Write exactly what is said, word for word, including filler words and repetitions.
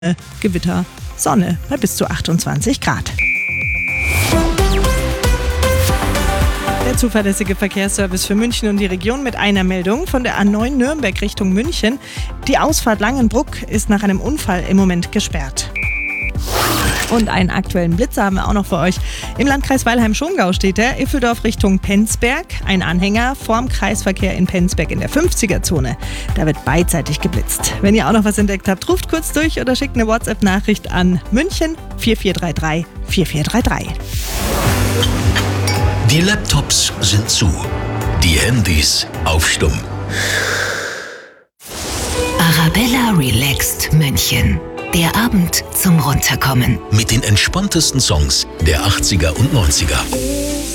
Gewitter, Sonne bei bis zu achtundzwanzig Grad. Der zuverlässige Verkehrsservice für München und die Region mit einer Meldung von der A neun Nürnberg Richtung München. Die Ausfahrt Langenbruck ist nach einem Unfall im Moment gesperrt. Und einen aktuellen Blitzer haben wir auch noch für euch. Im Landkreis Weilheim-Schongau steht der Iffeldorf Richtung Penzberg. Ein Anhänger vorm Kreisverkehr in Penzberg in der fünfziger-Zone. Da wird beidseitig geblitzt. Wenn ihr auch noch was entdeckt habt, ruft kurz durch oder schickt eine WhatsApp-Nachricht an München vier vier drei drei vier vier drei drei. Die Laptops sind zu, die Handys auf Stumm. Arabella Relaxed München. Der Abend zum Runterkommen. Mit den entspanntesten Songs der achtziger und neunziger.